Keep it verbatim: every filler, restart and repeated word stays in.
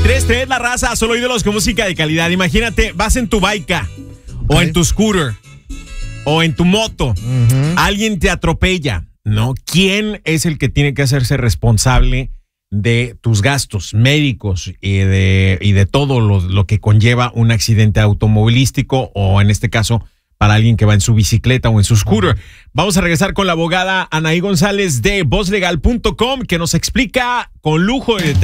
tres tres La Raza, solo ídolos con música de calidad. Imagínate, vas en tu bike o okay. en tu scooter o en tu moto, uh-huh. alguien te atropella, ¿no? ¿Quién es el que tiene que hacerse responsable de tus gastos médicos y de, y de todo lo, lo que conlleva un accidente automovilístico o en este caso para alguien que va en su bicicleta o en su scooter? Vamos a regresar con la abogada Anaí González de voz legal punto com que nos explica con lujo de